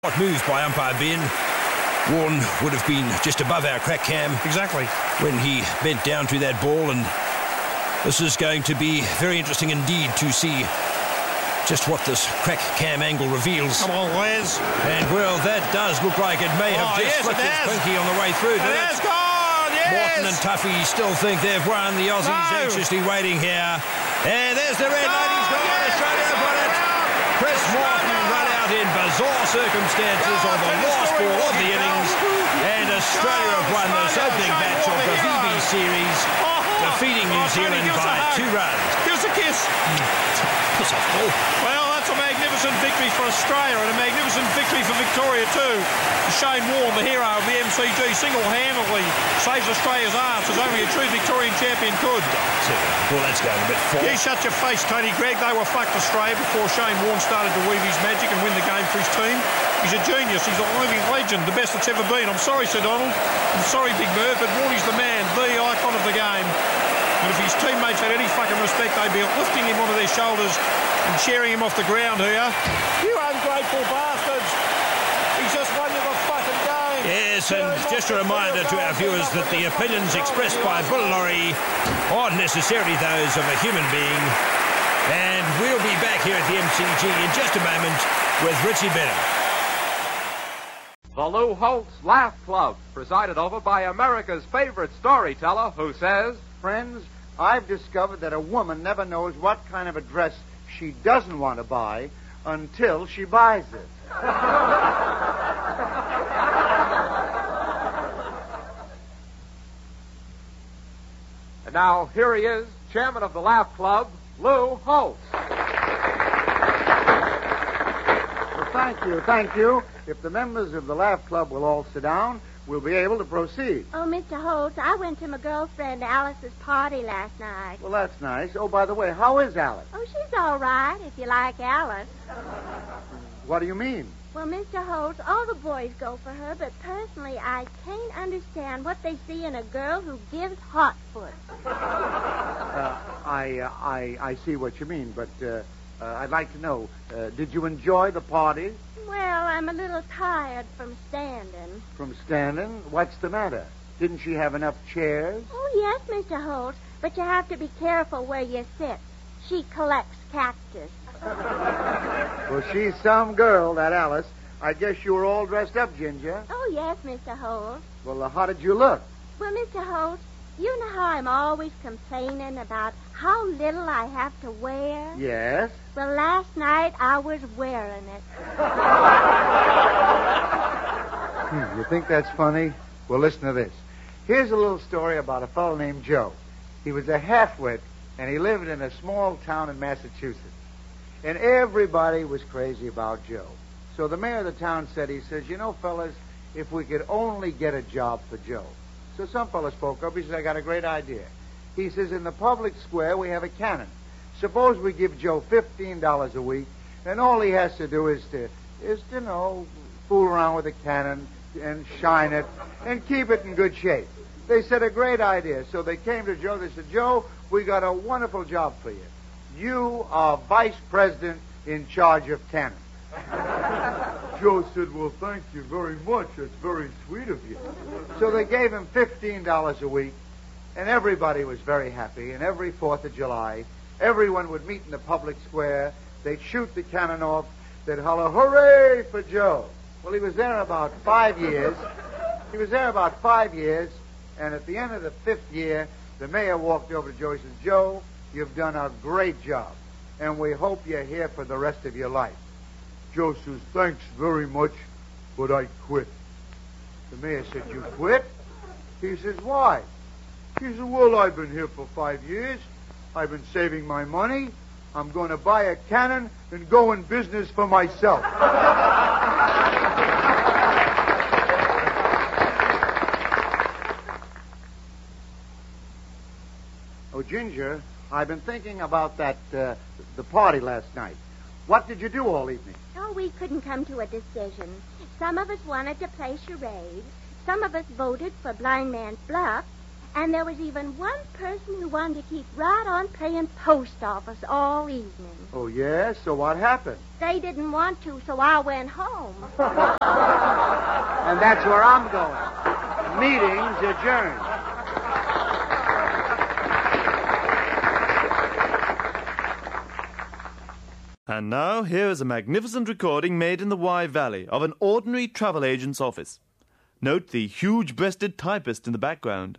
What moves by umpire Ben. Warren would have been just above our crack cam. Exactly. When he bent down to that ball, and this is going to be very interesting indeed to see just what this crack cam angle reveals. Come on, Les. And, well, that does look like it may have just flicked its pinky on the way through. It has gone, yes! Morton and Tuffy still think they've won. The Aussies anxiously waiting here. And there's the red light. He's gone. Yes, Australia won it. Chris Morton run out in bizarre circumstances on the last ball of the innings. And Australia have won this opening match of the VB series, defeating New Zealand by 2 runs. Give us a kiss. Piss off, Paul. Well, that's a magnificent victory for Australia and a magnificent victory for Victoria too. Shane Warne, the hero of the MCG, single-handedly saves Australia's arse as only a true Victorian champion could. Well, that's going a bit far. You shut your face, Tony Gregg. They were fucked Australia before Shane Warne started to weave his magic and win the game for his team. He's a genius. He's a living legend, the best that's ever been. I'm sorry, Sir Donald. I'm sorry, Big Merv, but Warnie's the man, the icon of the game. And if his teammates had any fucking respect, they'd be lifting him onto their shoulders and cheering him off the ground here. You ungrateful bastards. He's just won you the fucking game. Yes, and just a reminder to our viewers that the opinions expressed by Bill Laurie aren't necessarily those of a human being. And we'll be back here at the MCG in just a moment with Richie Bennett. The Lou Holtz Laugh Club, presided over by America's favorite storyteller who says, Friends, I've discovered that a woman never knows what kind of a dress she doesn't want to buy until she buys it. And now, here he is, chairman of the Laugh Club, Lou Holtz. Well, thank you. If the members of the Laugh Club will all sit down, we'll be able to proceed. Oh, Mr. Holtz, I went to my girlfriend Alice's party last night. Well, that's nice. Oh, by the way, how is Alice? Oh, she's all right, if you like Alice. What do you mean? Well, Mr. Holtz, all the boys go for her, but personally, I can't understand what they see in a girl who gives hot foot. I see what you mean, but I'd like to know, did you enjoy the party? Well, I'm a little tired from standing. From standing? What's the matter? Didn't she have enough chairs? Oh, yes, Mr. Holtz, but you have to be careful where you sit. She collects cactus. Well, she's some girl, that Alice. I guess you were all dressed up, Ginger. Oh, yes, Mr. Holtz. Well, how did you look? Well, Mr. Holtz, you know how I'm always complaining about how little I have to wear? Yes. Well, last night I was wearing it. You think that's funny? Well, listen to this. Here's a little story about a fellow named Joe. He was a half-wit, and he lived in a small town in Massachusetts. And everybody was crazy about Joe. So the mayor of the town said, he says, you know, fellas, if we could only get a job for Joe. So some fella spoke up. He says, I got a great idea. He says, in the public square, we have a cannon. Suppose we give Joe $15 a week, and all he has to do is to fool around with the cannon and shine it and keep it in good shape. They said, a great idea. So they came to Joe. They said, Joe, we got a wonderful job for you. You are vice president in charge of cannon. Joe said, well, thank you very much. That's very sweet of you. So they gave him $15 a week, and everybody was very happy. And every 4th of July, everyone would meet in the public square. They'd shoot the cannon off. They'd holler, hooray for Joe. Well, he was there about 5 years. And at the end of the 5th year, the mayor walked over to Joe and said, Joe, you've done a great job, and we hope you're here for the rest of your life. Joe says, thanks very much, but I quit. The mayor said, you quit? He says, why? He said, well, I've been here for 5 years. I've been saving my money. I'm going to buy a cannon and go in business for myself. Oh, Ginger, I've been thinking about the party last night. What did you do all evening? Oh, we couldn't come to a decision. Some of us wanted to play charades. Some of us voted for Blind Man's Bluff. And there was even one person who wanted to keep right on playing post office all evening. Oh, yeah? So what happened? They didn't want to, so I went home. And that's where I'm going. Meeting's adjourned. And now, here is a magnificent recording made in the Wye Valley of an ordinary travel agent's office. Note the huge-breasted typist in the background.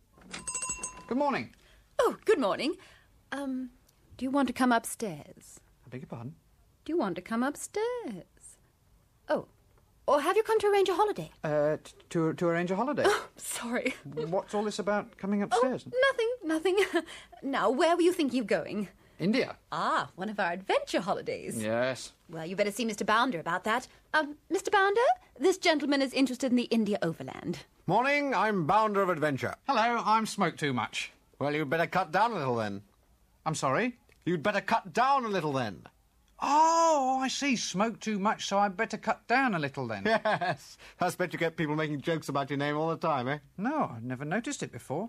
Good morning. Oh, good morning. Do you want to come upstairs? I beg your pardon? Do you want to come upstairs? Oh, or have you come to arrange a holiday? To arrange a holiday. Oh, sorry. What's all this about coming upstairs? Oh, nothing. Now, where were you thinking of going? India. Ah, one of our adventure holidays. Yes. Well, you better see Mr. Bounder about that. Mr. Bounder, this gentleman is interested in the India Overland. Morning, I'm Bounder of Adventure. Hello, I'm Smoke Too Much. Well, you'd better cut down a little then. I'm sorry? You'd better cut down a little then. Oh, I see. Smoke too much, so I'd better cut down a little then. Yes. I expect you get people making jokes about your name all the time, eh? No, I've never noticed it before.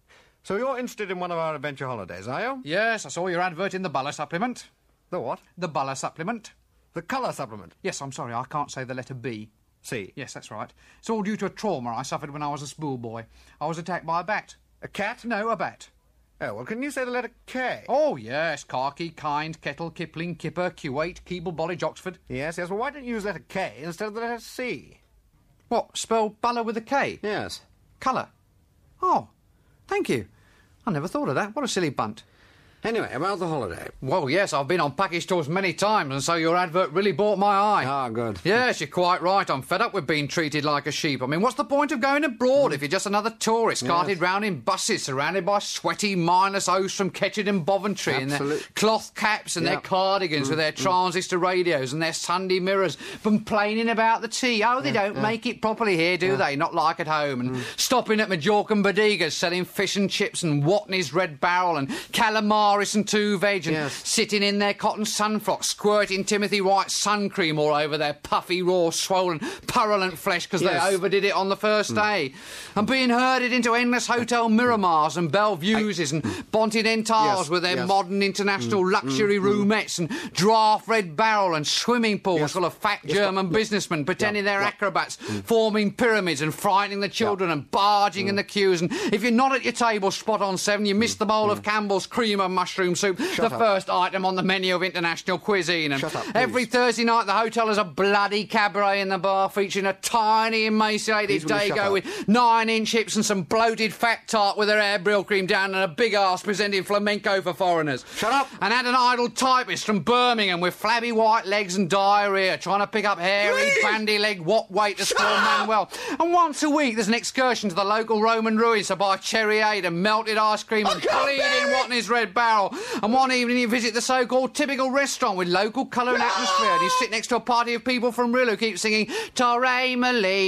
So you're interested in one of our adventure holidays, are you? Yes, I saw your advert in the Buller supplement. The what? The Buller supplement. The colour supplement? Yes, I'm sorry, I can't say the letter B. C. Yes, that's right. It's all due to a trauma I suffered when I was a schoolboy. I was attacked by a bat. A cat? No, a bat. Oh, well, can you say the letter K? Oh, yes. Khaki, Kind, Kettle, Kipling, Kipper, Kuwait, Keeble, Bollidge, Oxford. Yes. Well, why don't you use letter K instead of the letter C? What, spell Buller with a K? Yes. Colour. Oh, thank you. I never thought of that. What a silly bunt. Anyway, about the holiday. Well, yes, I've been on package tours many times, and so your advert really bought my eye. Ah, good. Yes, you're quite right. I'm fed up with being treated like a sheep. I mean, what's the point of going abroad if you're just another tourist carted round in buses, surrounded by sweaty, mindless hosts from Ketchard and Boventry in their cloth caps and their cardigans with their transistor radios and their Sunday mirrors, complaining about the tea. Oh, they don't make it properly here, do they? Not like at home. And stopping at Majorca and Bodegas, selling fish and chips and Watney's Red Barrel and calamaris and two veg, and sitting in their cotton sunfrocks, squirting Timothy White sun cream all over their puffy, raw, swollen, purulent flesh because they overdid it on the first day, and being herded into endless Hotel Miramars and Bellevues and Bontinentales with their modern international luxury roomettes and draft Red Barrel and swimming pools full of fat German businessmen pretending they're acrobats, forming pyramids and frightening the children and barging in the queues. And if you're not at your table spot on 7, you miss the bowl of Campbell's cream and mushroom soup, first item on the menu of international cuisine. And every Thursday night the hotel has a bloody cabaret in the bar featuring a tiny emaciated Dago with 9-inch hips and some bloated fat tart with her hair brill cream down and a big arse presenting flamenco for foreigners. Shut up! And had an idle typist from Birmingham with flabby white legs and diarrhoea trying to pick up hairy, bandy-legged what weight to score Manuel. And once a week there's an excursion to the local Roman ruins to buy cherryade and melted ice cream and bleeding Watney's Red Barrel. And one evening you visit the so-called typical restaurant with local colour and atmosphere, and you sit next to a party of people from Rill who keep singing Tare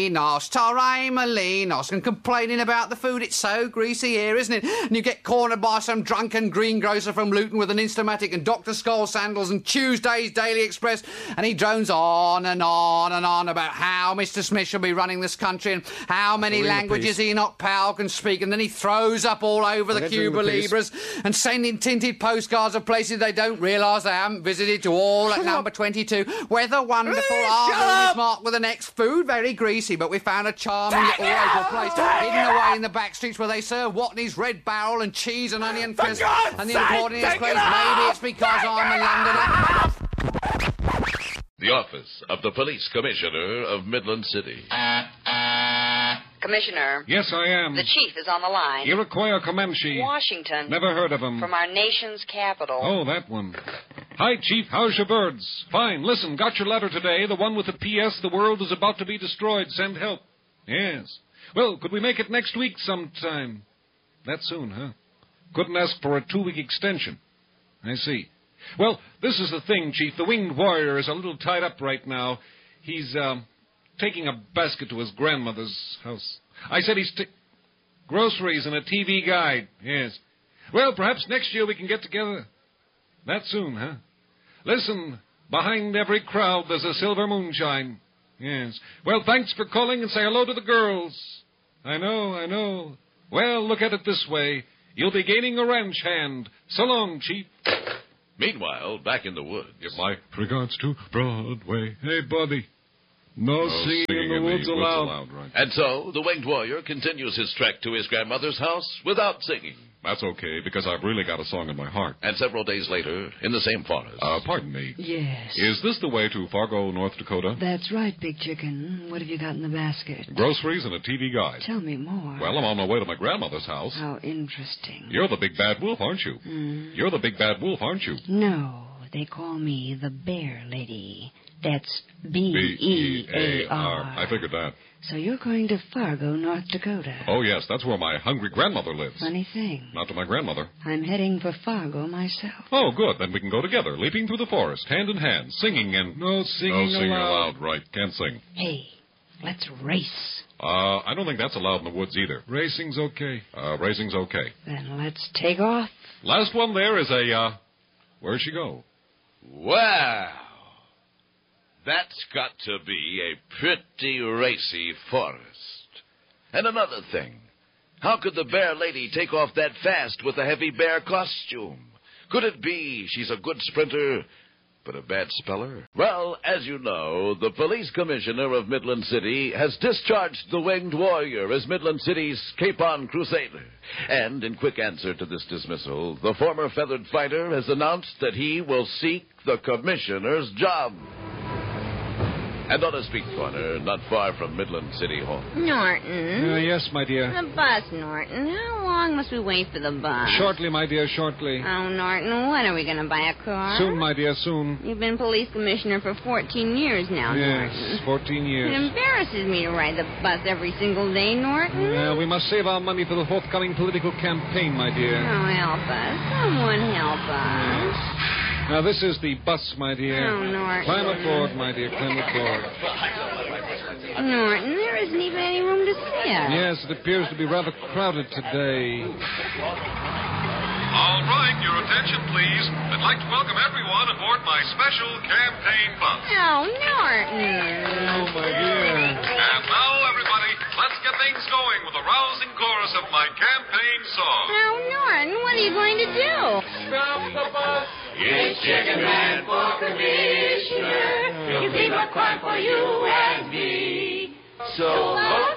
Molinos, and complaining about the food. It's so greasy here, isn't it? And you get cornered by some drunken greengrocer from Luton with an Instamatic and Dr. Scholl sandals and Tuesday's Daily Express, and he drones on and on and on about how Mr. Smith should be running this country and how many languages Enoch Powell can speak, and then he throws up all over the Cuba Libras and sending tinted postcards of places they don't realise they haven't visited to all at number 22. Weather wonderful, our marked with an X, food very greasy, but we found a charming little local place hidden away in the back streets where they serve Watney's Red Barrel and cheese and onion crisp. And the important is, maybe it's because I'm a Londoner. The office of the Police Commissioner of Midland City. Commissioner. Yes, I am. The chief is on the line. Iroquois or Comanche? Washington. Never heard of him. From our nation's capital. Oh, that one. Hi, Chief. How's your birds? Fine. Listen, got your letter today, the one with the P.S. The world is about to be destroyed. Send help. Yes. Well, could we make it next week sometime? That soon, huh? Couldn't ask for a 2-week extension. I see. Well, this is the thing, Chief. The winged warrior is a little tied up right now. He's, taking a basket to his grandmother's house. I said he's groceries and a TV guide. Yes. Well, perhaps next year we can get together. That soon, huh? Listen, behind every crowd there's a silver moonshine. Yes. Well, thanks for calling and say hello to the girls. I know. Well, look at it this way. You'll be gaining a ranch hand. So long, Chief. Meanwhile, back in the woods. Give my regards to Broadway. Hey, buddy. No singing in the woods allowed. Right. And so, the winged warrior continues his trek to his grandmother's house without singing. That's okay, because I've really got a song in my heart. And several days later, in the same forest. Pardon me. Yes. Is this the way to Fargo, North Dakota? That's right, Big Chicken. What have you got in the basket? Groceries and a TV guide. Tell me more. Well, I'm on my way to my grandmother's house. How interesting. You're the big bad wolf, aren't you? You're the big bad wolf, aren't you? No, they call me the Bear Lady. That's B-E-A-R. I figured that. So you're going to Fargo, North Dakota. Oh, yes, that's where my hungry grandmother lives. Funny thing. Not to my grandmother. I'm heading for Fargo myself. Oh, good. Then we can go together, leaping through the forest, hand in hand, singing and... No singing aloud. Right. Can't sing. Hey, let's race. I don't think that's allowed in the woods either. Racing's okay. Racing's okay. Then let's take off. Last one there is a, where'd she go? Wow. That's got to be a pretty racy forest. And another thing, how could the bear lady take off that fast with a heavy bear costume? Could it be she's a good sprinter, but a bad speller? Well, as you know, the police commissioner of Midland City has discharged the winged warrior as Midland City's Capon Crusader. And in quick answer to this dismissal, the former feathered fighter has announced that he will seek the commissioner's job. And on a street corner, not far from Midland City Hall. Norton. Yes, my dear. The bus, Norton. How long must we wait for the bus? Shortly, my dear, shortly. Oh, Norton, when are we going to buy a car? Soon, my dear, soon. You've been police commissioner for 14 years now, Yes, Norton. 14 years. It embarrasses me to ride the bus every single day, Norton. We must save our money for the forthcoming political campaign, my dear. Oh, help us. Someone help us. Now, this is the bus, my dear. Oh, Norton. Climb aboard, my dear, climb aboard. Norton, there isn't even any room to sit. Yes, it appears to be rather crowded today. All right, your attention, please. I'd like to welcome everyone aboard my special campaign bus. Oh, Norton. Oh, my dear. And now, everybody, let's get things going with a rousing chorus of my campaign song. Oh, Norton, what are you going to do? Stop the bus. It's Chicken Man for commissioner. He'll be a crime for you and me. So